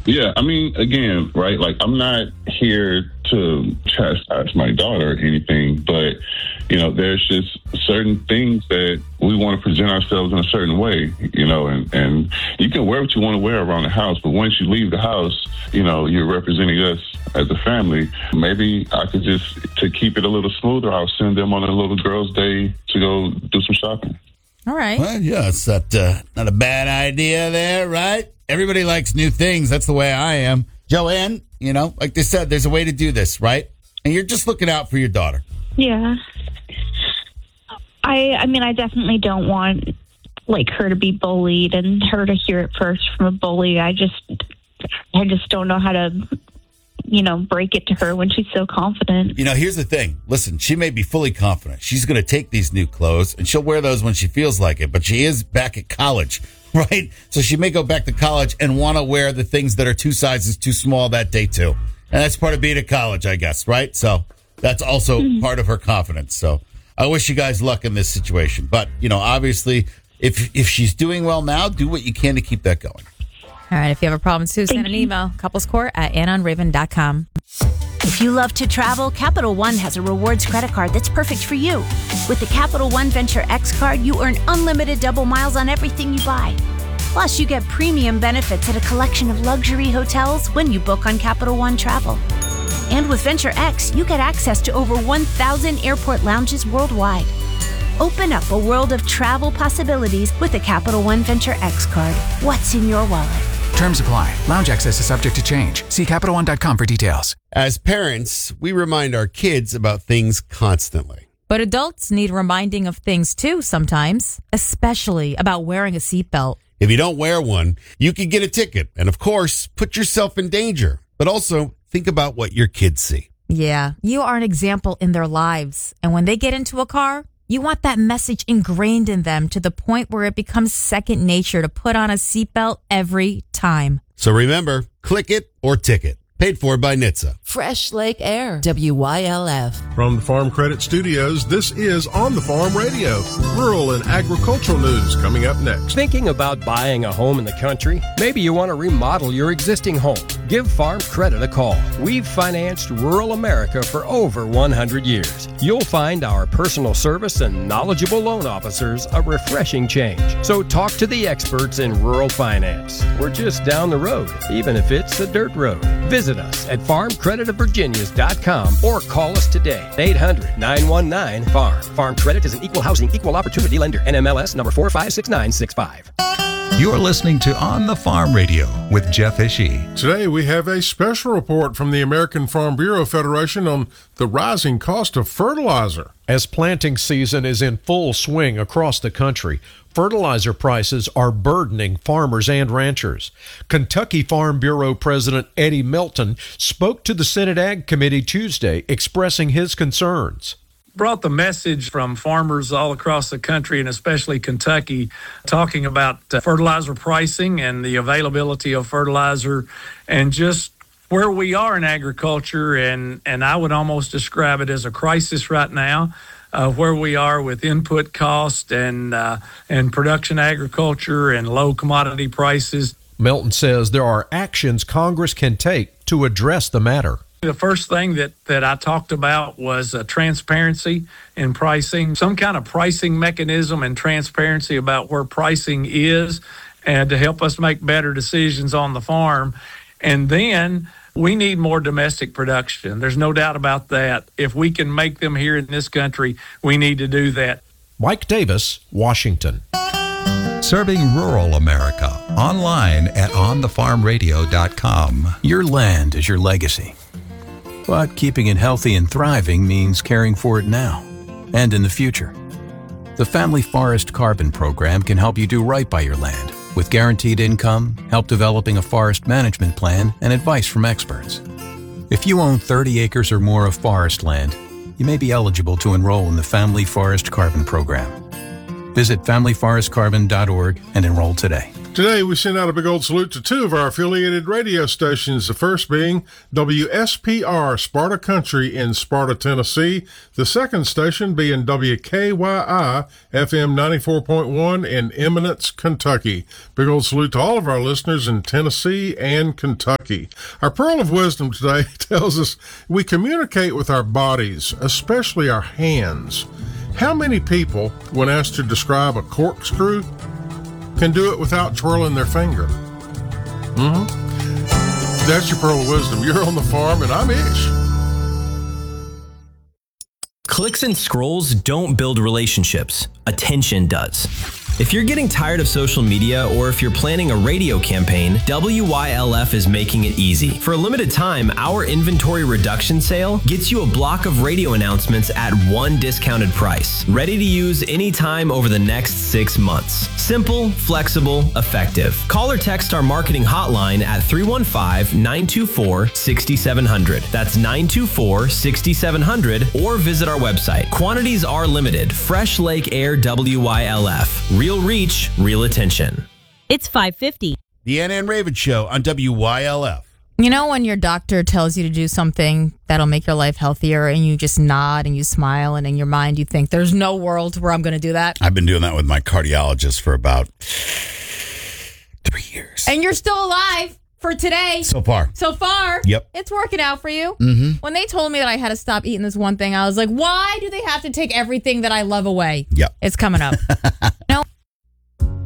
Yeah, I mean, again, right, like, I'm not here to chastise my daughter or anything, but, you know, there's just certain things that we want to present ourselves in a certain way, you know, and you can wear what you want to wear around the house, but once you leave the house, you know, you're representing us as a family. Maybe I could just, to keep it a little smoother, I'll send them on a little girls' day to go do some shopping. All right. Well, yeah, it's not a bad idea there, right? Everybody likes new things. That's the way I am. Joanne, you know, like they said, there's a way to do this, right? And you're just looking out for your daughter. Yeah. I mean, I definitely don't want, like, her to be bullied and her to hear it first from a bully. I just don't know how to, you know, break it to her when she's so confident. You know, here's the thing. Listen, she may be fully confident. She's going to take these new clothes, and she'll wear those when she feels like it. But she is back at college, right? So she may go back to college and want to wear the things that are 2 sizes too small that day, too. And that's part of being at college, I guess, right? So that's also part of her confidence. So I wish you guys luck in this situation. But, you know, obviously, if she's doing well now, do what you can to keep that going. All right. If you have a problem, too, send an email, couplescourt@AnnOnRaven.com. If you love to travel, Capital One has a rewards credit card that's perfect for you. With the Capital One Venture X card, you earn unlimited double miles on everything you buy. Plus, you get premium benefits at a collection of luxury hotels when you book on Capital One Travel. And with Venture X, you get access to over 1,000 airport lounges worldwide. Open up a world of travel possibilities with the Capital One Venture X card. What's in your wallet? Terms apply. Lounge access is subject to change. See CapitalOne.com for details. As parents, we remind our kids about things constantly. But adults need reminding of things, too, sometimes, especially about wearing a seatbelt. If you don't wear one, you could get a ticket and, of course, put yourself in danger. But also, think about what your kids see. Yeah, you are an example in their lives. And when they get into a car, you want that message ingrained in them to the point where it becomes second nature to put on a seatbelt every time. So remember, click it or ticket. Paid for by NHTSA. Fresh Lake Air, WYLF. From the Farm Credit Studios, this is On the Farm Radio. Rural and agricultural news coming up next. Thinking about buying a home in the country? Maybe you want to remodel your existing home. Give Farm Credit a call. We've financed rural America for over 100 years. You'll find our personal service and knowledgeable loan officers a refreshing change. So talk to the experts in rural finance. We're just down the road, even if it's a dirt road. Visit us at farmcreditofvirginias.com or call us today, 800-919-FARM. Farm Credit is an equal housing, equal opportunity lender. NMLS number 456965. You're listening to On the Farm Radio with Jeff Ishii. Today we have a special report from the American Farm Bureau Federation on the rising cost of fertilizer. As planting season is in full swing across the country, fertilizer prices are burdening farmers and ranchers. Kentucky Farm Bureau President Eddie Melton spoke to the Senate Ag Committee Tuesday, expressing his concerns. Brought the message from farmers all across the country and especially Kentucky, talking about fertilizer pricing and the availability of fertilizer and just where we are in agriculture. And I would almost describe it as a crisis right now, where we are with input cost and production agriculture and low commodity prices. Melton says there are actions Congress can take to address the matter. The first thing that I talked about was transparency in pricing, some kind of pricing mechanism and transparency about where pricing is, and to help us make better decisions on the farm. And then we need more domestic production. There's no doubt about that. If we can make them here in this country, we need to do that. Mike Davis, Washington. Serving rural America. Online at onthefarmradio.com. Your land is your legacy. But keeping it healthy and thriving means caring for it now and in the future. The Family Forest Carbon Program can help you do right by your land with guaranteed income, help developing a forest management plan, and advice from experts. If you own 30 acres or more of forest land, you may be eligible to enroll in the Family Forest Carbon Program. Visit familyforestcarbon.org and enroll today. Today, we send out a big old salute to two of our affiliated radio stations, the first being WSPR Sparta Country in Sparta, Tennessee, the second station being WKYI FM 94.1 in Eminence, Kentucky. Big old salute to all of our listeners in Tennessee and Kentucky. Our pearl of wisdom today tells us we communicate with our bodies, especially our hands. How many people, when asked to describe a corkscrew, can do it without twirling their finger? That's your pearl of wisdom. You're on the farm, and I'm Ish. Clicks and scrolls don't build relationships. Attention does. If you're getting tired of social media or if you're planning a radio campaign, WYLF is making it easy. For a limited time, our inventory reduction sale gets you a block of radio announcements at one discounted price, ready to use anytime over the next 6 months. Simple, flexible, effective. Call or text our marketing hotline at 315-924-6700. That's 924-6700, or visit our website. Quantities are limited. Fresh Lake Air WYLF. Real reach, real attention. It's 5:50. The Anna and Raven Show on WYLF. You know when your doctor tells you to do something that'll make your life healthier and you just nod and you smile and in your mind you think, there's no world where I'm going to do that? I've been doing that with my cardiologist for about 3 years. And you're still alive for today. So far. Yep. It's working out for you. Mm-hmm. When they told me that I had to stop eating this one thing, I was like, why do they have to take everything that I love away? Yep. It's coming up.